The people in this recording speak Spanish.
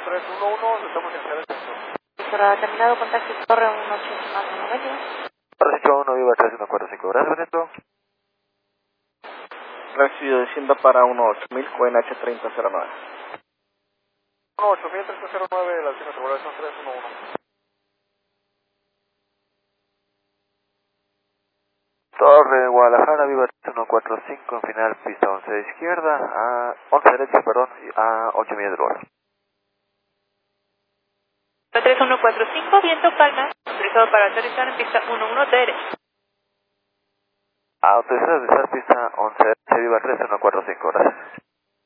311, estamos en el centro. Víctor, terminado con taxi, corre 18490. Recibo 1, Viva 3145, gracias, Benito. Recibido descienda para 18000, QNH 3009. 18000, 3009, la última tribulación 311. Torre Guadalajara, Viva 145, en final, pista 11 de izquierda, a 11 derecha, perdón, a 8 millas de hora. 3145, viento calma, autorizado para aterrizar en pista 11 derecha. Autorizado a aterrizar pista 11 derecha, Viva 3145, gracias.